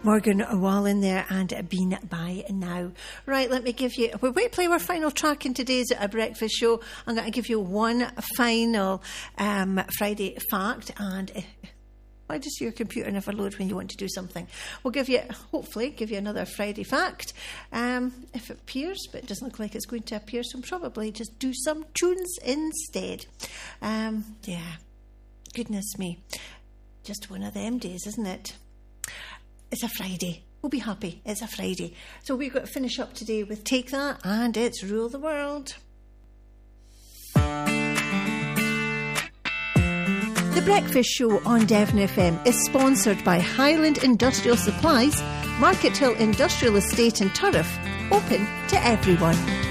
Morgan Wallen there and Been By Now. Right, let me give you... We're going to play our final track in today's breakfast show. I'm going to give you one final Friday fact, and... why does your computer never load when you want to do something? We'll hopefully give you another Friday fact if it appears, but it doesn't look like it's going to appear, so probably just do some tunes instead. Goodness me. Just one of them days, isn't it? It's a Friday. We'll be happy. It's a Friday. So we've got to finish up today with Take That, and it's Rule the World. The Breakfast Show on Devon FM is sponsored by Highland Industrial Supplies, Market Hill Industrial Estate and Turf, open to everyone.